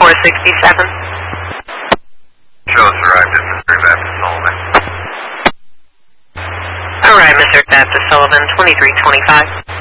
2467. Shows arrived at Mr. Baptist Sullivan. Alright, Mr. Baptist Sullivan, 2325.